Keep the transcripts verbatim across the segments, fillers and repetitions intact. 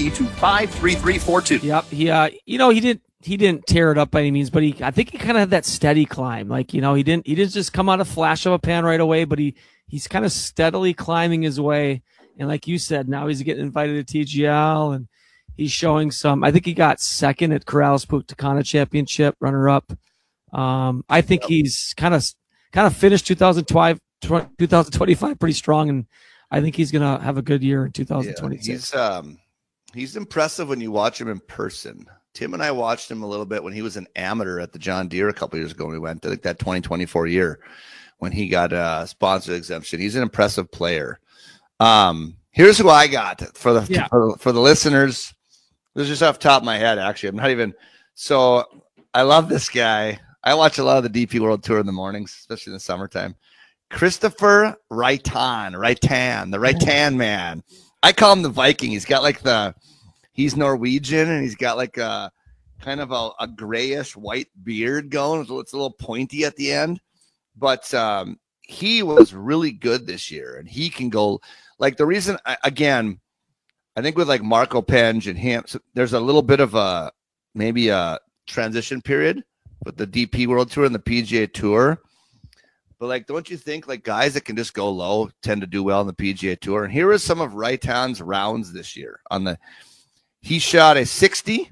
key to five three three four two. Yep. He, uh, you know, he didn't he didn't tear it up by any means, but he I think he kind of had that steady climb. Like, you know, he didn't he didn't just come out a flash of a pan right away, but he he's kind of steadily climbing his way. And like you said, now he's getting invited to T G L, and he's showing some. I think he got second at Corrales Punta Championship, runner up. Um, I think yep. he's kind of kind of finished two thousand twenty-five pretty strong, and I think he's gonna have a good year in two thousand twenty-six. Yeah, he's um he's impressive when you watch him in person. Tim and I watched him a little bit when he was an amateur at the John Deere a couple years ago. When we went, I think that twenty twenty-four year when he got a sponsor exemption. He's an impressive player. Um, here's who I got for the yeah. for, for the listeners. This is just off the top of my head. Actually, I'm not even. So I love this guy. I watch a lot of the D P World Tour in the mornings, especially in the summertime. Christopher Raitan, Raitan, the Raitan man. I call him the Viking. He's got like the, he's Norwegian, and he's got like a kind of a, a grayish white beard going. So it's a little pointy at the end. But um, he was really good this year, and he can go. Like the reason, again, I think with like Marco Penge and him, so there's a little bit of a maybe a transition period with the D P World Tour and the P G A Tour. But like, don't you think like guys that can just go low tend to do well in the P G A Tour? And here is some of Raitan's rounds this year. On the, he shot a sixty,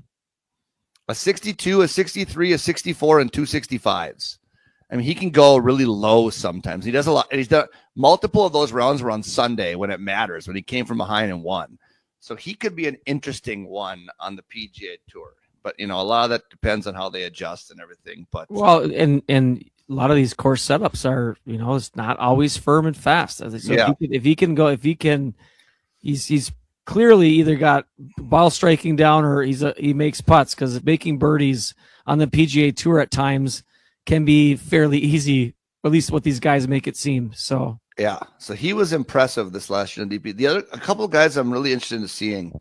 a sixty-two, a sixty-three, a sixty-four, and two sixty-fives. I mean, he can go really low sometimes. He does a lot, and he's done multiple of those rounds were on Sunday when it matters, when he came from behind and won. So he could be an interesting one on the P G A Tour. But, you know, a lot of that depends on how they adjust and everything. But well, and and a lot of these course setups are, you know, it's not always firm and fast. So yeah. if, he can, if he can go, if he can, he's he's clearly either got ball striking down or he's a, he makes putts, because making birdies on the P G A Tour at times can be fairly easy, at least what these guys make it seem. So yeah, so he was impressive this last year in D P. The other, a couple of guys I'm really interested in seeing.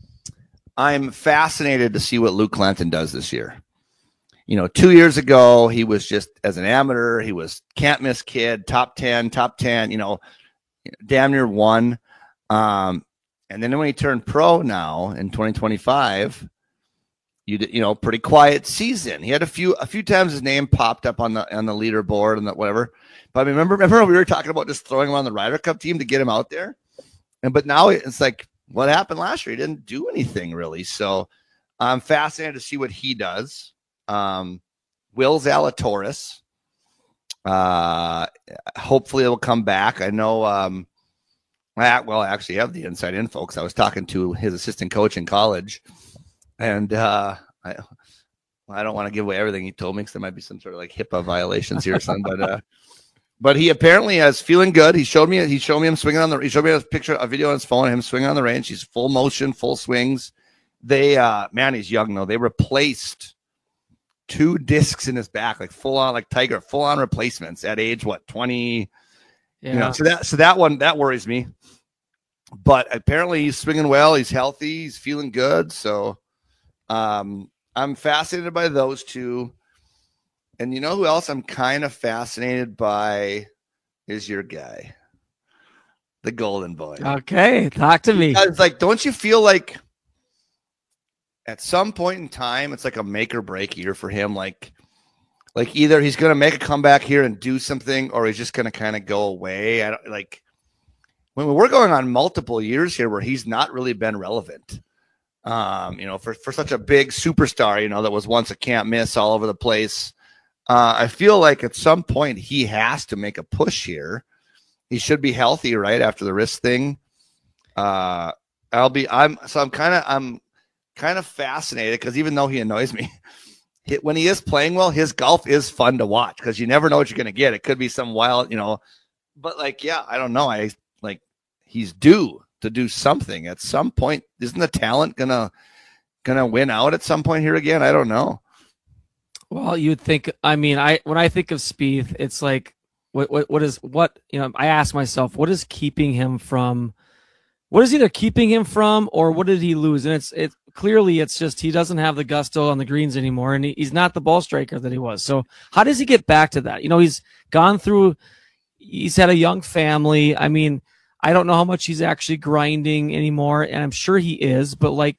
I'm fascinated to see what Luke Clanton does this year. You know, two years ago, he was just, as an amateur, he was can't miss kid, top ten, top ten, you know, damn near one. Um, and then when he turned pro now in twenty twenty-five, you you know, pretty quiet season. He had a few a few times his name popped up on the on the leaderboard and that whatever. But I mean, remember, remember we were talking about just throwing him on the Ryder Cup team to get him out there, and but now it's like, what happened last year? He didn't do anything really. So I'm fascinated to see what he does. Um, Will Zalatoris, uh, hopefully it'll come back. I know, um, I, well, I actually have the inside info because I was talking to his assistant coach in college, and uh, I, I don't want to give away everything he told me because there might be some sort of like HIPAA violations here or something, but, uh, But he apparently is feeling good. He showed me. He showed me him swinging on the. He showed me a picture, a video on his phone of him swinging on the range. He's full motion, full swings. They, uh, man, he's young though. They replaced two discs in his back, like full on, like Tiger, full on replacements at age what twenty. Yeah. You know, so that so that one that worries me. But apparently he's swinging well. He's healthy. He's feeling good. So, um, I'm fascinated by those two. And you know who else I'm kind of fascinated by is your guy, the Golden Boy. Okay, talk to me. It's like, don't you feel like at some point in time, it's like a make or break year for him? Like, like either he's going to make a comeback here and do something, or he's just going to kind of go away. I don't like when we're going on multiple years here where he's not really been relevant. Um, you know, for, for such a big superstar, you know, that was once a can't miss all over the place. Uh, I feel like at some point he has to make a push here. He should be healthy right after the wrist thing. Uh, I'll be. I'm. So I'm kind of. I'm kind of fascinated because even though he annoys me, when he is playing well, his golf is fun to watch because you never know what you're going to get. It could be some wild, you know. But like, yeah, I don't know. I like he's due to do something at some point. Isn't the talent gonna gonna win out at some point here again? I don't know. Well, you'd think, I mean, I, when I think of Spieth, it's like, what, what, what is, what, you know, I ask myself, what is keeping him from, what is either keeping him from, or what did he lose? And it's, it clearly it's just, he doesn't have the gusto on the greens anymore. And he, he's not the ball striker that he was. So how does he get back to that? You know, he's gone through, he's had a young family. I mean, I don't know how much he's actually grinding anymore, and I'm sure he is, but like